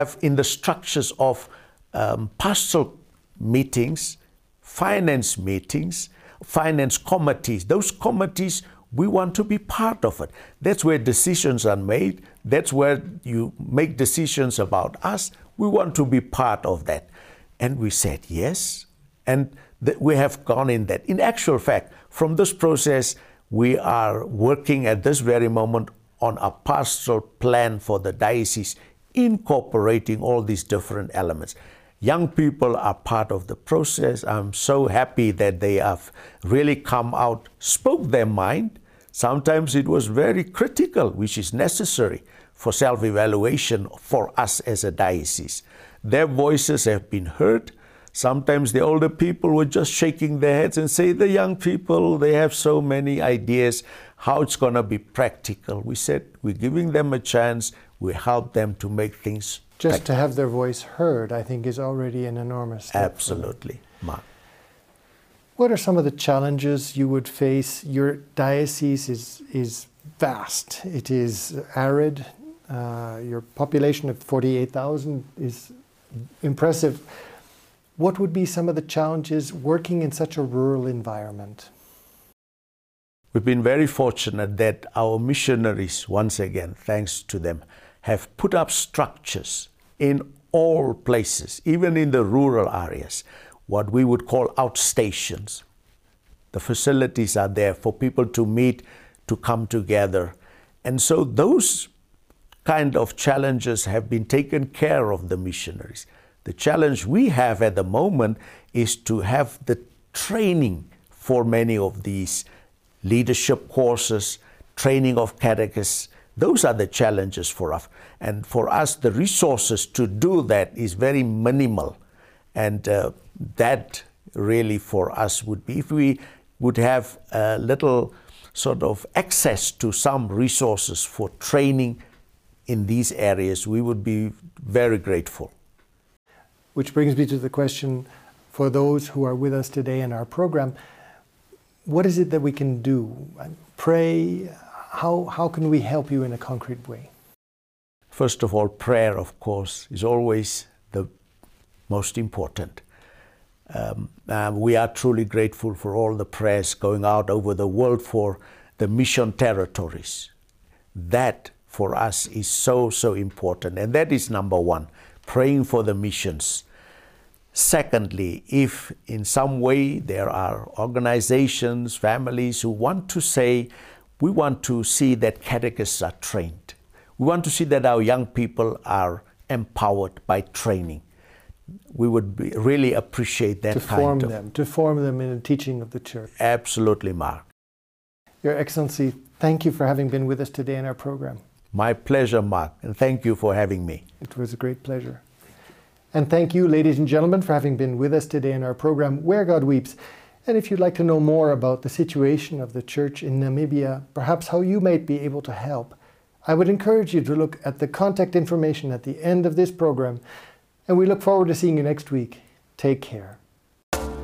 In the structures of pastoral meetings, finance meetings, finance committees, those committees, we want to be part of it. That's where decisions are made. That's where you make decisions about us. We want to be part of that. And we said yes, and we have gone in that. In actual fact, from this process, we are working at this very moment on a pastoral plan for the diocese, incorporating all these different elements. Young people are part of the process. I'm so happy that they have really come out, spoke their mind. Sometimes it was very critical, which is necessary for self-evaluation for us as a diocese. Their voices have been heard. Sometimes the older people were just shaking their heads and say, the young people, they have so many ideas, how it's going to be practical. We said, we're giving them a chance. We help them to make things just to have their voice heard, I think, is already an enormous step. Absolutely, Mark. What are some of the challenges you would face? Your diocese is vast. It is arid. Your population of 48,000 is impressive. What would be some of the challenges working in such a rural environment? We've been very fortunate that our missionaries, once again, thanks to them, have put up structures in all places, even in the rural areas, what we would call outstations. The facilities are there for people to meet, to come together. And so those kind of challenges have been taken care of the missionaries. The challenge we have at the moment is to have the training for many of these leadership courses, training of catechists. Those are the challenges for us. And for us, the resources to do that is very minimal. And that really for us would be, if we would have a little sort of access to some resources for training in these areas, we would be very grateful. Which brings me to the question for those who are with us today in our program, what is it that we can do? Pray. How can we help you in a concrete way? First of all, prayer, of course, is always the most important. We are truly grateful for all the prayers going out over the world for the mission territories. That, for us, is so important. And that is number one, praying for the missions. Secondly, if in some way there are organizations, families who want to say, we want to see that catechists are trained. We want to see that our young people are empowered by training. We would really appreciate that to form them in the teaching of the Church. Absolutely, Mark. Your Excellency, thank you for having been with us today in our program. My pleasure, Mark, and thank you for having me. It was a great pleasure. And thank you, ladies and gentlemen, for having been with us today in our program, Where God Weeps. And if you'd like to know more about the situation of the Church in Namibia, perhaps how you might be able to help, I would encourage you to look at the contact information at the end of this program. And we look forward to seeing you next week. Take care.